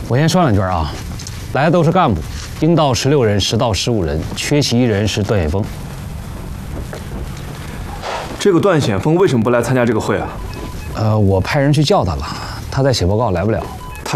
我先说两句啊，来的都是干部，应到16人，实到15人，缺席1人是段显峰。 这个段显峰为什么不来参加这个会啊？ 我派人去叫他了，他在写报告，来不了。